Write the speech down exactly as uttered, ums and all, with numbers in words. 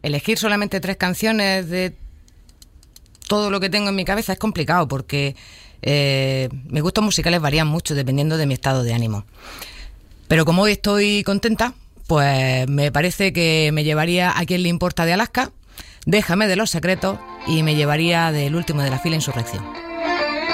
elegir solamente tres canciones de todo lo que tengo en mi cabeza es complicado porque eh, mis gustos musicales varían mucho dependiendo de mi estado de ánimo. Pero como hoy estoy contenta, pues me parece que me llevaría A quién le importa de Alaska, Déjame de Los Secretos y me llevaría del último de la fila Insurrección.